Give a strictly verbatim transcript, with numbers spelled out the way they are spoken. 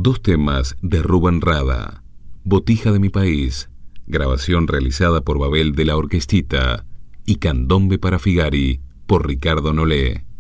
Dos temas de Rubén Rada. Botija de mi país, grabación realizada por Babel de la Orquestita, y Candombe para Figari por Ricardo Nolé.